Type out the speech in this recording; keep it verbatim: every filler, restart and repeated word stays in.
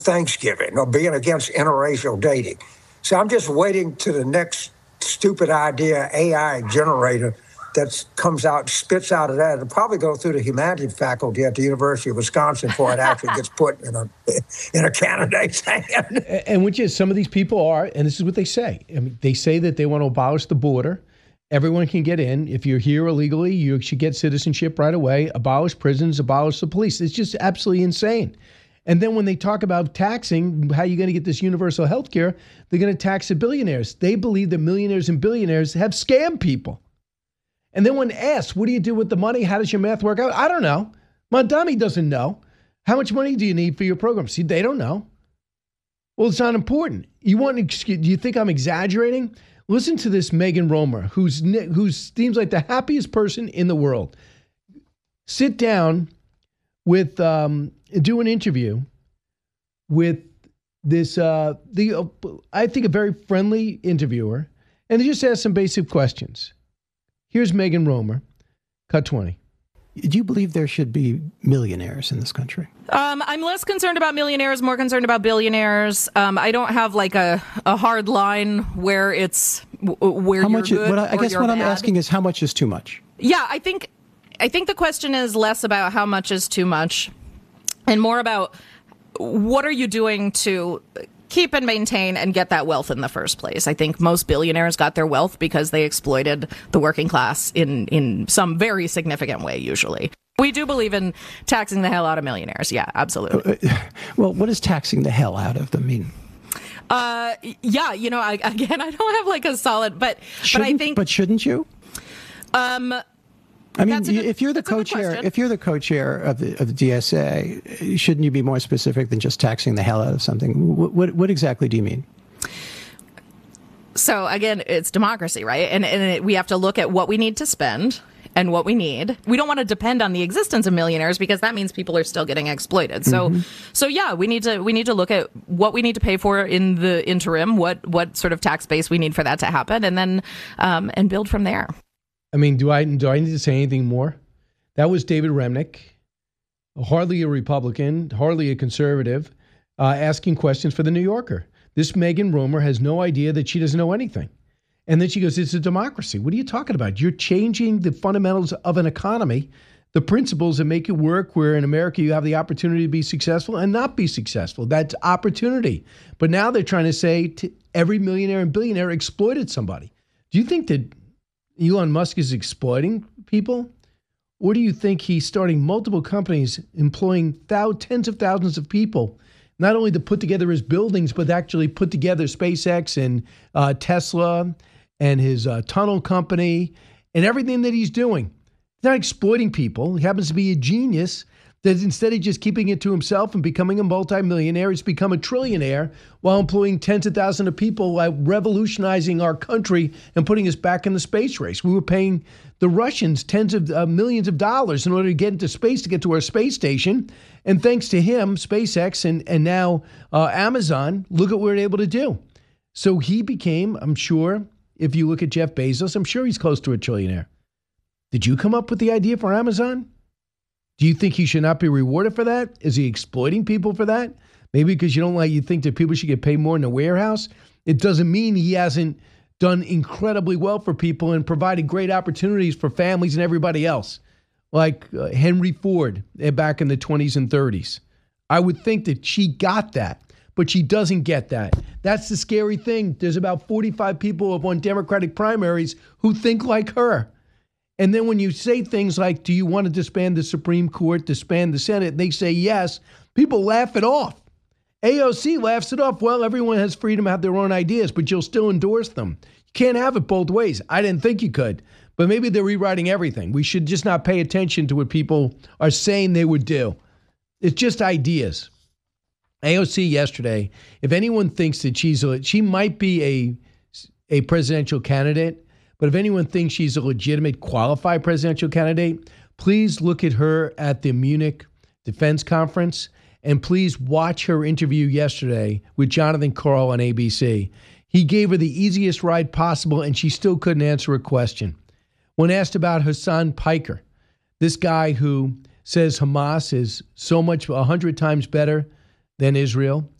Thanksgiving or being against interracial dating. So I'm just waiting to the next stupid idea A I generator that comes out, spits out of that. It'll probably go through the humanities faculty at the University of Wisconsin before it actually gets put in a in a candidate's hand. And which is, some of these people are, and this is what they say. I mean, they say that they want to abolish the border. Everyone can get in. If you're here illegally, you should get citizenship right away. Abolish prisons, abolish the police. It's just absolutely insane. And then when they talk about taxing, how you're going to get this universal health care, they're going to tax the billionaires. They believe that millionaires and billionaires have scammed people. And then when asked, what do you do with the money? How does your math work out? I don't know. Mondami doesn't know. How much money do you need for your program? See, they don't know. Well, it's not important. You want an excuse? Do you think I'm exaggerating? Listen to this Megan Romer, who's who seems like the happiest person in the world. Sit down with, um, do an interview with this, uh, the uh, I think a very friendly interviewer, and they just ask some basic questions. Here's Megan Romer, cut twenty. Do you believe there should be millionaires in this country? Um, I'm less concerned about millionaires, more concerned about billionaires. Um, I don't have like a, a hard line where it's where how you're much, good what I, I guess or what you're I'm bad. asking is how much is too much? Yeah, I think I think the question is less about how much is too much and more about what are you doing to keep and maintain and get that wealth in the first place. I think most billionaires got their wealth because they exploited the working class in, in some very significant way, usually. We do believe in taxing the hell out of millionaires. Yeah, absolutely. Uh, well, what does taxing the hell out of them mean? Uh, yeah, you know, I, again, I don't have like a solid, but Shouldn't, but I think, but shouldn't you? Um, I mean, good, if you're the co-chair, if you're the co-chair of the of the D S A, shouldn't you be more specific than just taxing the hell out of something? What what, what exactly do you mean? So again, it's democracy, right? And and it, we have to look at what we need to spend and what we need. We don't want to depend on the existence of millionaires because that means people are still getting exploited. So, mm-hmm. so yeah, we need to we need to look at what we need to pay for in the interim, what what sort of tax base we need for that to happen, and then um, and build from there. I mean, do I do I need to say anything more? That was David Remnick, hardly a Republican, hardly a conservative, uh, asking questions for the New Yorker. This Megan Romer has no idea that she doesn't know anything. And then she goes, it's a democracy. What are you talking about? You're changing the fundamentals of an economy, the principles that make it work, where in America you have the opportunity to be successful and not be successful. That's opportunity. But now they're trying to say to every millionaire and billionaire exploited somebody. Do you think that Elon Musk is exploiting people? Or do you think he's starting multiple companies employing thou- tens of thousands of people, not only to put together his buildings, but actually put together SpaceX and uh, Tesla and his uh, tunnel company and everything that he's doing? He's not exploiting people. He happens to be a genius that instead of just keeping it to himself and becoming a multimillionaire, he's become a trillionaire while employing tens of thousands of people, while revolutionizing our country and putting us back in the space race. We were paying the Russians tens of uh, millions of dollars in order to get into space, to get to our space station. And thanks to him, SpaceX and, and now uh, Amazon, look at what we're able to do. So he became, I'm sure, if you look at Jeff Bezos, I'm sure he's close to a trillionaire. Did you come up with the idea for Amazon? Do you think he should not be rewarded for that? Is he exploiting people for that? Maybe because you don't like, you think that people should get paid more in the warehouse? It doesn't mean he hasn't done incredibly well for people and provided great opportunities for families and everybody else, like uh, Henry Ford back in the twenties and thirties. I would think that she got that, but she doesn't get that. That's the scary thing. There's about forty-five people who have won Democratic primaries who think like her. And then when you say things like, do you want to disband the Supreme Court, disband the Senate, and they say yes, people laugh it off. A O C laughs it off. Well, everyone has freedom to have their own ideas, but you'll still endorse them. You can't have it both ways. I didn't think you could, but maybe they're rewriting everything. We should just not pay attention to what people are saying they would do. It's just ideas. A O C yesterday, if anyone thinks that she's a, she might be a, a presidential candidate, but if anyone thinks she's a legitimate, qualified presidential candidate, please look at her at the Munich Defense Conference, and please watch her interview yesterday with Jonathan Karl on A B C. He gave her the easiest ride possible, and she still couldn't answer a question. When asked about Hassan Piker, this guy who says Hamas is so much, a hundred times better then Israel,